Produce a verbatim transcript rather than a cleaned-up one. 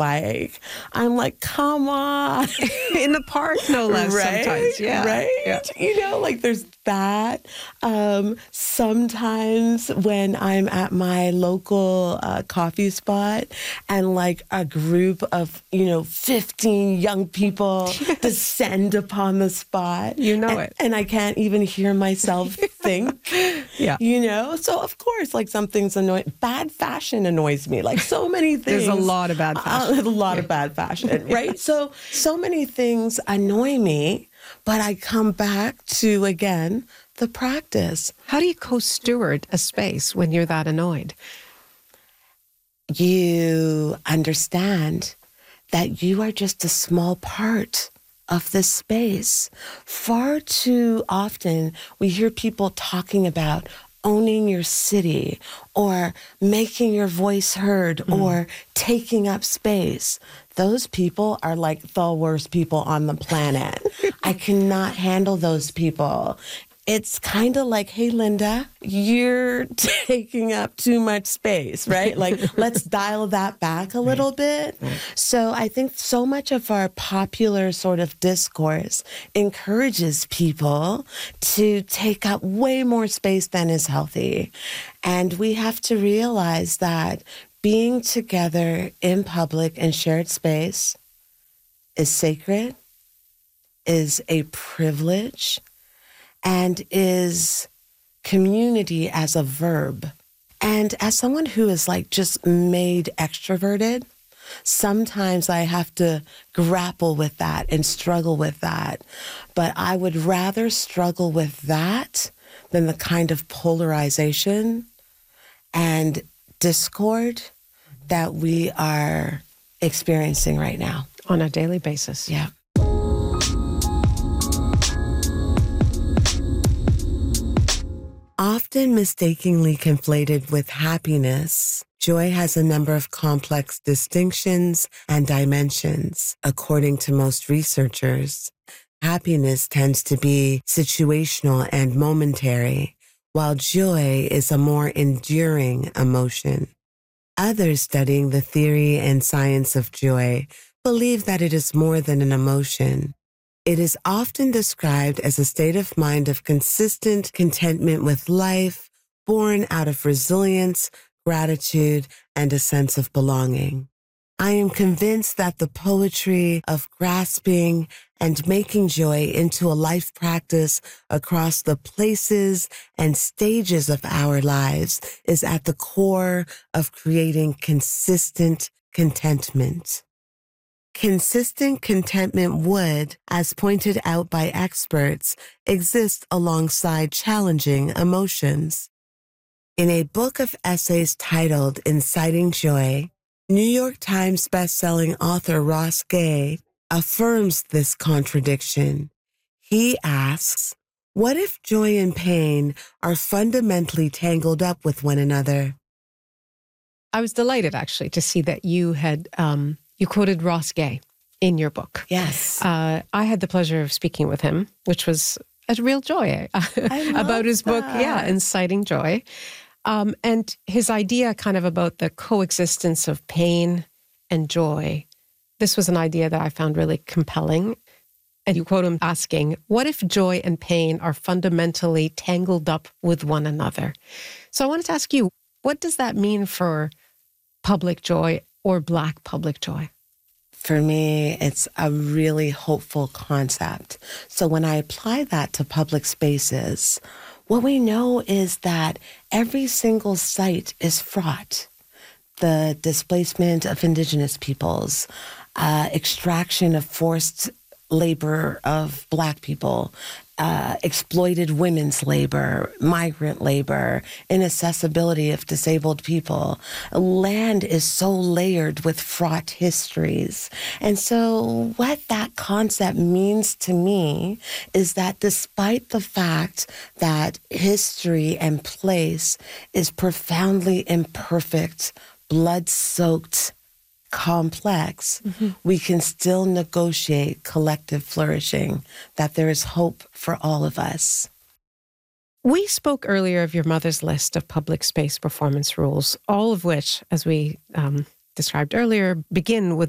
bike. I'm like, come on. In the park, no less, right? sometimes. Yeah. Right? Yeah. You know, like there's that. Um, sometimes when I'm at my local uh, coffee spot and like a group of, you know, fifteen young people descend upon the spot. You know and, it. And I can't even hear myself think. Yeah. You know? So, of course, like some things annoy. Bad fashion annoys me. Like so many things. There's a lot of bad fashion. Uh, a lot yeah. of bad fashion, right? So, so many things annoy me, but I come back to, again, the practice. How do you co-steward a space when you're that annoyed? You understand that you are just a small part of this space. Far too often, we hear people talking about owning your city or making your voice heard mm. or taking up space. Those people are like the worst people on the planet. I cannot handle those people. It's kind of like, hey, Linda, you're taking up too much space, right? Like, let's dial that back a little right. bit. Right. So I think so much of our popular sort of discourse encourages people to take up way more space than is healthy. And we have to realize that being together in public and shared space is sacred, is a privilege, and is community as a verb. And as someone who is like just made extroverted, sometimes I have to grapple with that and struggle with that. But I would rather struggle with that than the kind of polarization and discord that we are experiencing right now. On a daily basis. Yeah. Often mistakenly conflated with happiness, joy has a number of complex distinctions and dimensions. According to most researchers, happiness tends to be situational and momentary, while joy is a more enduring emotion. Others studying the theory and science of joy believe that it is more than an emotion. It is often described as a state of mind of consistent contentment with life, born out of resilience, gratitude, and a sense of belonging. I am convinced that the poetry of grasping and making joy into a life practice across the places and stages of our lives is at the core of creating consistent contentment. Consistent contentment would, as pointed out by experts, exist alongside challenging emotions. In a book of essays titled Inciting Joy, New York Times bestselling author Ross Gay affirms this contradiction. He asks, what if joy and pain are fundamentally tangled up with one another? I was delighted, actually, to see that you had... Um... You quoted Ross Gay in your book. Yes. Uh, I had the pleasure of speaking with him, which was a real joy about his that. book, yeah, Inciting Joy. Um, and his idea kind of about the coexistence of pain and joy. This was an idea that I found really compelling. And you quote him asking, what if joy and pain are fundamentally tangled up with one another? So I wanted to ask you, what does that mean for public joy or Black public joy? For me, it's a really hopeful concept. So when I apply that to public spaces, what we know is that every single site is fraught. The displacement of Indigenous peoples, uh, extraction of forced labor of Black people, uh, exploited women's labor, migrant labor, inaccessibility of disabled people. Land is so layered with fraught histories. And so what that concept means to me is that despite the fact that history and place is profoundly imperfect, blood-soaked, complex, mm-hmm. we can still negotiate collective flourishing, that there is hope for all of us. We spoke earlier of your mother's list of public space performance rules, all of which, as we um, described earlier, begin with